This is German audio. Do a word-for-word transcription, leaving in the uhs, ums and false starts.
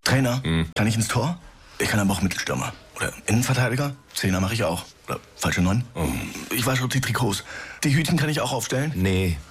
Trainer, hm. kann ich ins Tor? Ich kann aber auch Mittelstürmer. Oder Innenverteidiger? Zehner mache ich auch. Oder falsche Neun? Oh. Ich wasche auch die Trikots. Die Hütchen kann ich auch aufstellen? Nee,